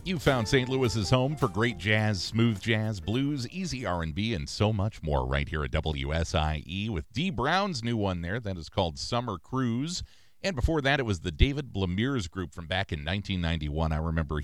You found St. Louis's home for great jazz, smooth jazz, blues, easy R&B, and so much more right here at WSIE with Dee Brown's new one there that is called Summer Cruise. And before that, it was the David Blemires Group from back in 1991. I remember